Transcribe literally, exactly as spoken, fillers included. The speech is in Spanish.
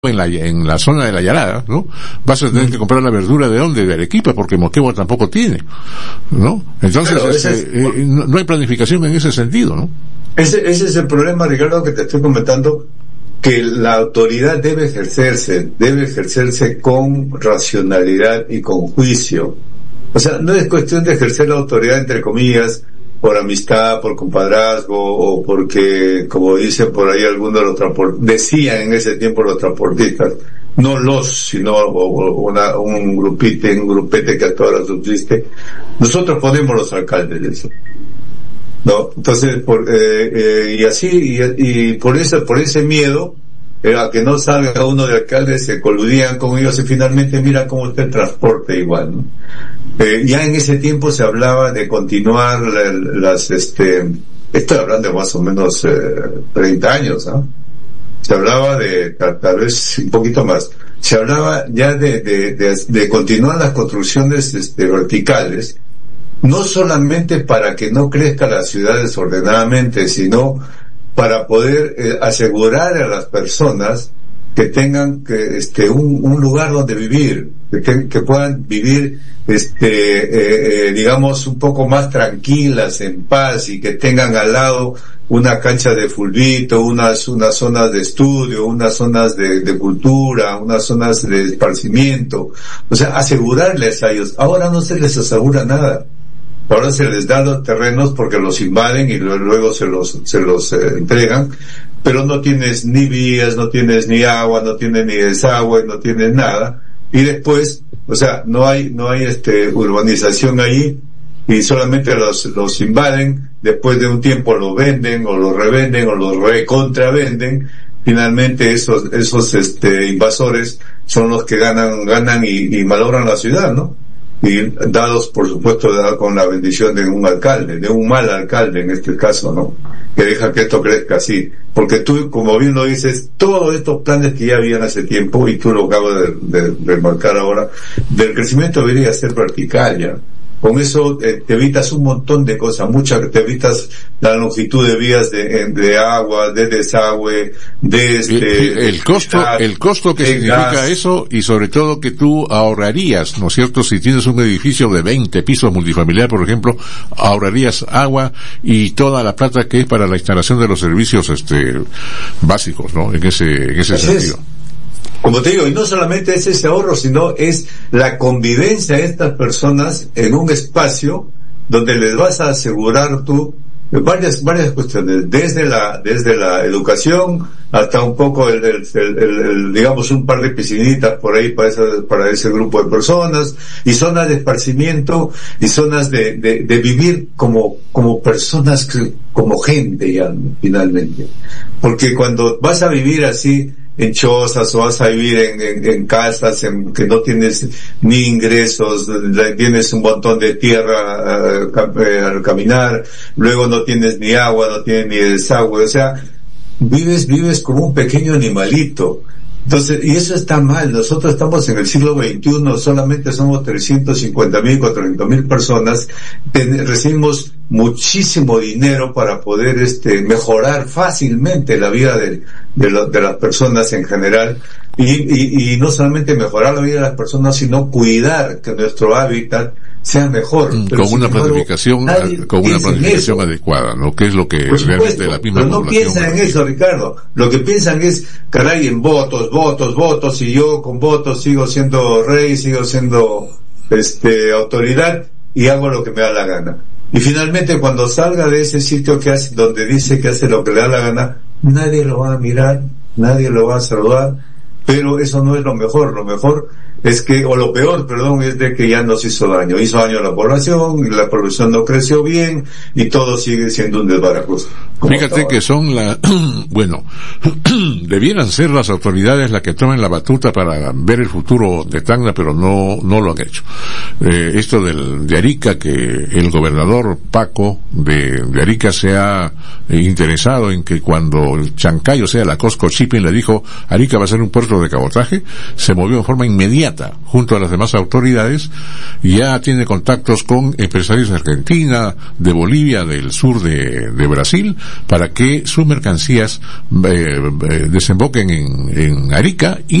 en la, en la zona de la Yarada, ¿no? Vas a tener mm. que comprar la verdura de dónde, de Arequipa, porque Moquegua tampoco tiene, ¿no? Entonces, claro, este, es, eh, no, no hay planificación en ese sentido, ¿no? Ese, ese es el problema, Ricardo, que te estoy comentando, que la autoridad debe ejercerse, debe ejercerse con racionalidad y con juicio. O sea, no es cuestión de ejercer la autoridad, entre comillas, por amistad, por compadrazgo, o porque, como dicen por ahí algunos de los transportistas, decían en ese tiempo los transportistas, no los, sino una, un grupete, un grupete que hasta ahora subsiste. Nosotros ponemos los alcaldes de eso, ¿no? Entonces, por, eh, eh, y así, y, y por eso, por ese miedo, eh, a que no salga uno de alcaldes, se coludían con ellos y finalmente mira cómo está el transporte igual, ¿no? Eh, ya en ese tiempo se hablaba de continuar la, las, este, estoy hablando de más o menos eh, treinta años, ¿no? Se hablaba de, tal, tal vez un poquito más, se hablaba ya de, de, de, de continuar las construcciones este, verticales, no solamente para que no crezca la ciudad desordenadamente, sino para poder eh, asegurar a las personas que tengan que, este, un, un lugar donde vivir, que, que puedan vivir, este, eh, eh, digamos, un poco más tranquilas, en paz, y que tengan al lado una cancha de fulbito, unas, unas zonas de estudio, unas zonas de, de cultura, unas zonas de esparcimiento. O sea, asegurarles a ellos. Ahora no se les asegura nada. Ahora se les da los terrenos porque los invaden y luego se los, se los eh, entregan, pero no tienes ni vías, no tienes ni agua, no tienes ni desagüe, no tienes nada, y después, o sea, no hay, no hay este, urbanización ahí, y solamente los, los invaden, después de un tiempo los venden, o los revenden, o los recontravenden. Finalmente esos, esos este, invasores son los que ganan, ganan y, y malogran la ciudad, ¿no? Y dados, por supuesto, dados con la bendición de un alcalde, de un mal alcalde en este caso, ¿no? Que deja que esto crezca así. Porque tú, como bien lo dices, todos estos planes que ya habían hace tiempo, y tú lo acabas de, de, de remarcar ahora, del crecimiento debería ser vertical ya. Con eso eh, te evitas un montón de cosas, muchas, te evitas la longitud de vías de, de agua, de desagüe, de este... El, el costo, gas, el costo que significa gas. Eso, y sobre todo que tú ahorrarías, ¿no es cierto? Si tienes un edificio de veinte pisos multifamiliar, por ejemplo, ahorrarías agua y toda la plata que es para la instalación de los servicios, este, básicos, ¿no? En ese, en ese Así sentido. Es. Como te digo, y no solamente es ese ahorro, sino es la convivencia de estas personas en un espacio donde les vas a asegurar tú varias varias cuestiones, desde la desde la educación hasta un poco el, el, el, el, el digamos un par de piscinitas por ahí para ese, para ese grupo de personas, y zonas de esparcimiento y zonas de, de, de vivir como como personas, como gente ya finalmente, porque cuando vas a vivir así en chozas, o vas a vivir en, en, en casas en que no tienes ni ingresos, tienes un montón de tierra uh, eh, al caminar, luego no tienes ni agua, no tienes ni desagüe, o sea, vives, vives como un pequeño animalito. Entonces, y eso está mal. Nosotros estamos en el siglo veintiuno, solamente somos trescientos cincuenta mil, cuatrocientos mil personas, ten, recibimos muchísimo dinero para poder este mejorar fácilmente la vida de, de, lo, de las personas en general, y, y, y no solamente mejorar la vida de las personas, sino cuidar que nuestro hábitat sea mejor. Pero con una planificación, con una planificación adecuada, ¿no? Que es lo que realmente la misma población. Pero no piensan en eso, Ricardo. Lo que piensan es, caray, en votos, votos, votos, y yo con votos sigo siendo rey, sigo siendo, este, autoridad, y hago lo que me da la gana. Y finalmente, cuando salga de ese sitio que hace, donde dice que hace lo que le da la gana, nadie lo va a mirar, nadie lo va a saludar, pero eso no es lo mejor. Lo mejor es que, o lo peor, perdón, es de que ya nos hizo daño, hizo daño a la población, y la población no creció bien, y todo sigue siendo un desbarajuste. Fíjate que son la, bueno, debieran ser las autoridades las que tomen la batuta para ver el futuro de Tacna, pero no, no lo han hecho. Eh, esto del, de Arica, que el gobernador Paco de, de Arica se ha eh, interesado en que cuando el Chancayo, o sea, la Costco Shipping le dijo, Arica va a ser un puerto de cabotaje, se movió de forma inmediata inmediata junto a las demás autoridades. Ya tiene contactos con empresarios de Argentina, de Bolivia, del sur de, de Brasil, para que sus mercancías eh, eh, desemboquen en, en Arica y